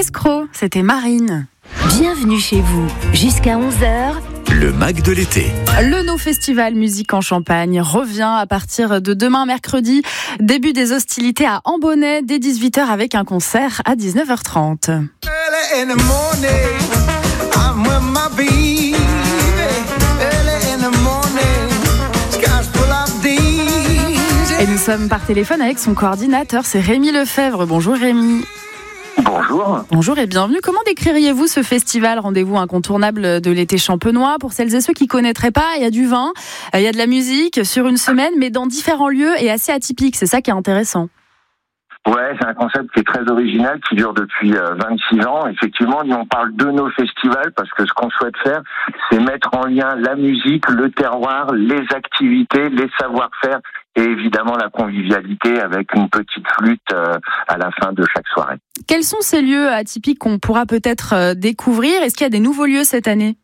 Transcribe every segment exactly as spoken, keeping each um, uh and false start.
Escroc, c'était Marine. Bienvenue chez vous, jusqu'à onze heures. Le Mac de l'été. Le No Festival Musique en Champagne revient à partir de demain mercredi. Début des hostilités à Ambonnay dès dix-huit heures avec un concert à dix-neuf heures trente. Et nous sommes par téléphone avec son coordinateur, c'est Rémi Lefebvre. Bonjour Rémi. Bonjour. Bonjour et bienvenue. Comment décririez-vous ce festival, rendez-vous incontournable de l'été champenois? Pour celles et ceux qui ne connaîtraient pas, il y a du vin, il y a de la musique sur une semaine, mais dans différents lieux et assez atypiques. C'est ça qui est intéressant. Ouais, c'est un concept qui est très original, qui dure depuis vingt-six ans. Effectivement, nous on parle de nos festivals parce que ce qu'on souhaite faire, c'est mettre en lien la musique, le terroir, les activités, les savoir-faire et évidemment la convivialité avec une petite flûte à la fin de chaque soirée. Quels sont ces lieux atypiques qu'on pourra peut-être découvrir? Est-ce qu'il y a des nouveaux lieux cette année?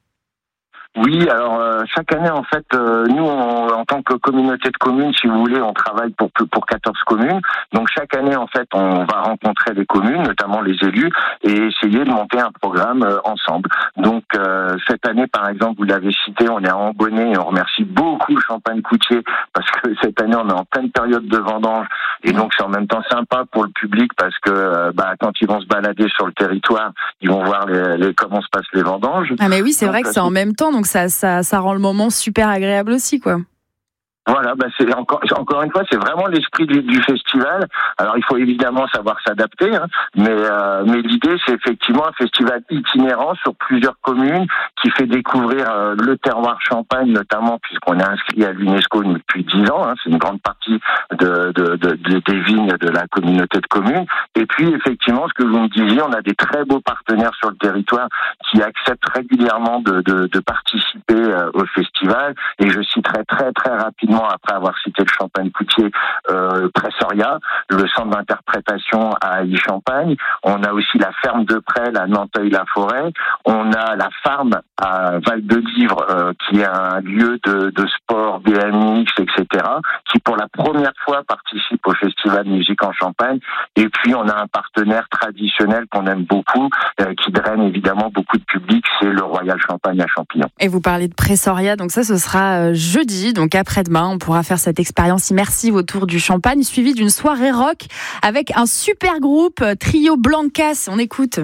Oui, alors euh, chaque année en fait, euh, nous on, en tant que communauté de communes, si vous voulez, on travaille pour pour quatorze communes. Donc chaque année en fait, on va rencontrer les communes, notamment les élus, et essayer de monter un programme euh, ensemble. Donc euh, cette année, par exemple, vous l'avez cité, on est à Ambonnay et on remercie beaucoup le Champagne-Coutier parce que cette année on est en pleine période de vendange et donc c'est en même temps sympa pour le public parce que euh, bah quand ils vont se balader sur le territoire, ils vont voir les, les comment se passent les vendanges. Ah mais oui, c'est donc, vrai que c'est en même temps. Donc Donc ça, ça, ça rend le moment super agréable aussi, quoi. Voilà, bah c'est encore, encore une fois, c'est vraiment l'esprit du, du festival. Alors il faut évidemment savoir s'adapter, hein, mais euh, mais l'idée c'est effectivement un festival itinérant sur plusieurs communes qui fait découvrir euh, le terroir Champagne, notamment puisqu'on est inscrit à l'UNESCO depuis dix ans. Hein, c'est une grande partie de, de, de, de des vignes de la communauté de communes. Et puis effectivement, ce que vous me disiez, on a des très beaux partenaires sur le territoire qui acceptent régulièrement de, de, de participer euh, au festival. Et je citerai très très rapidement, après avoir cité le Champagne-Coutier, euh, Pressoria, le centre d'interprétation à Ailly-Champagne. On a aussi la ferme de Presles à Nanteuil-la-Forêt. On a la farm à Val-de-Livre, euh, qui est un lieu de, de sport, B M X, et cetera, qui pour la première fois participe au Festival Musique en Champagne. Et puis on a un partenaire traditionnel qu'on aime beaucoup, euh, qui draine évidemment beaucoup de public, c'est le Royal Champagne à Champillon. Et vous parlez de Pressoria, donc ça ce sera jeudi, donc après-demain. On pourra faire cette expérience immersive autour du champagne, suivie d'une soirée rock avec un super groupe, Trio Blancas. On écoute.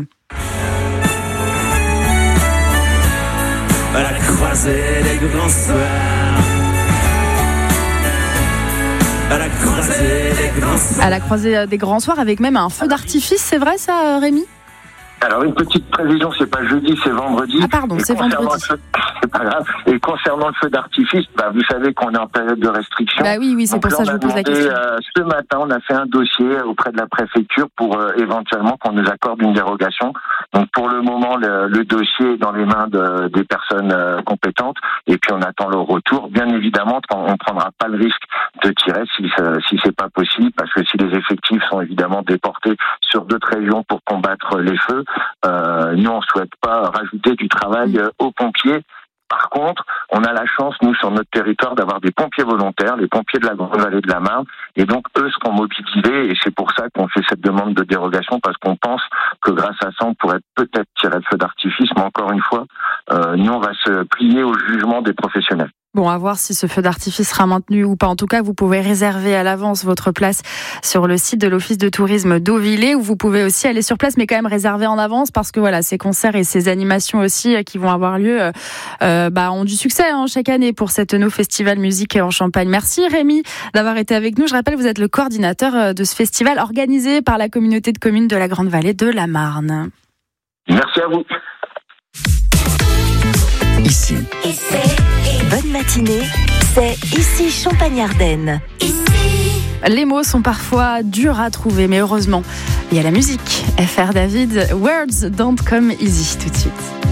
À la croisée des grands soirs. À la croisée des grands soirs. À la croisée des grands soirs, avec même un feu d'artifice, c'est vrai ça, Rémi? Alors une petite précision, c'est pas jeudi, c'est vendredi. Ah pardon, et c'est vendredi. Feu, c'est pas grave. Et concernant le feu d'artifice, bah vous savez qu'on est en période de restriction. Bah oui, oui, c'est donc pour là, ça que je vous pose la question. Euh, ce matin, on a fait un dossier auprès de la préfecture pour euh, éventuellement qu'on nous accorde une dérogation. Donc pour le moment, le, le dossier est dans les mains de, des personnes euh, compétentes et puis on attend le retour. Bien évidemment, on prendra pas le risque de tirer si si c'est pas possible, parce que si les effectifs sont évidemment déportés sur d'autres régions pour combattre les feux, euh, nous on souhaite pas rajouter du travail euh, aux pompiers. Par contre, on a la chance, nous, sur notre territoire, d'avoir des pompiers volontaires, les pompiers de la Grande Vallée de la Marne, et donc eux seront mobilisés, et c'est pour ça qu'on fait cette demande de dérogation, parce qu'on pense que grâce à ça, on pourrait peut-être tirer le feu d'artifice, mais encore une fois, euh, nous, on va se plier au jugement des professionnels. Bon, à voir si ce feu d'artifice sera maintenu ou pas. En tout cas, vous pouvez réserver à l'avance votre place sur le site de l'Office de tourisme d'Auvillers, où vous pouvez aussi aller sur place, mais quand même réserver en avance, parce que voilà, ces concerts et ces animations aussi qui vont avoir lieu euh, bah, ont du succès hein, chaque année pour cette No Festival Musique en Champagne. Merci Rémi d'avoir été avec nous. Je rappelle, vous êtes le coordinateur de ce festival organisé par la communauté de communes de la Grande Vallée de la Marne. Merci à vous. Ici. Bonne matinée, c'est Ici Champagne-Ardenne. Ici. Les mots sont parfois durs à trouver, mais heureusement, il y a la musique. F R David, Words Don't Come Easy, tout de suite.